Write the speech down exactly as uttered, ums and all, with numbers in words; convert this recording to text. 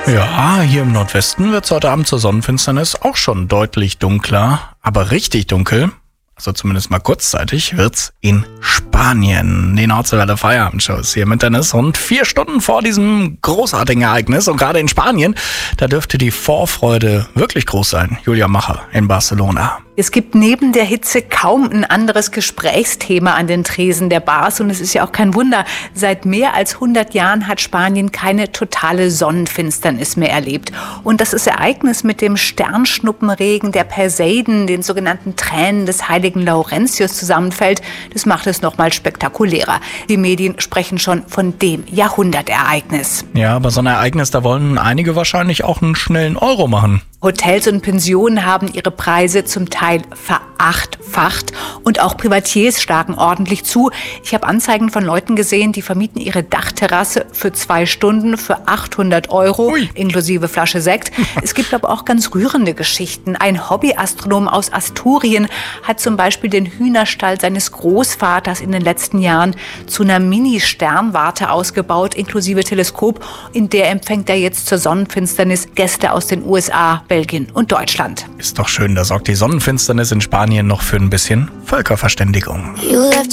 Ja, hier im Nordwesten wird es heute Abend zur Sonnenfinsternis auch schon deutlich dunkler. Aber richtig dunkel, also zumindest mal kurzzeitig, wird's in Spanien. Die Nordseewelle Feierabendshow ist hier mit Dennis rund vier Stunden vor diesem großartigen Ereignis. Und gerade in Spanien, da dürfte die Vorfreude wirklich groß sein. Julia Macher in Barcelona. Es gibt neben der Hitze kaum ein anderes Gesprächsthema an den Tresen der Bars. Und es ist ja auch kein Wunder. Seit mehr als hundert Jahren hat Spanien keine totale Sonnenfinsternis mehr erlebt. Und dass das Ereignis mit dem Sternschnuppenregen der Perseiden, den sogenannten Tränen des heiligen Laurentius, zusammenfällt, das macht es noch mal spektakulärer. Die Medien sprechen schon von dem Jahrhundertereignis. Ja, aber so ein Ereignis, da wollen einige wahrscheinlich auch einen schnellen Euro machen. Hotels und Pensionen haben ihre Preise zum Teil verachtfacht und auch Privatiers schlagen ordentlich zu. Ich habe Anzeigen von Leuten gesehen, die vermieten ihre Dachterrasse für zwei Stunden für achthundert Euro, Ui. inklusive Flasche Sekt. Es gibt aber auch ganz rührende Geschichten. Ein Hobbyastronom aus Asturien hat zum Beispiel den Hühnerstall seines Großvaters in den letzten Jahren zu einer Mini-Sternwarte ausgebaut, inklusive Teleskop. In der empfängt er jetzt zur Sonnenfinsternis Gäste aus den U S A, Belgien und Deutschland. Ist doch schön, da sorgt die Sonnenfinsternis in Spanien noch für ein bisschen Völkerverständigung.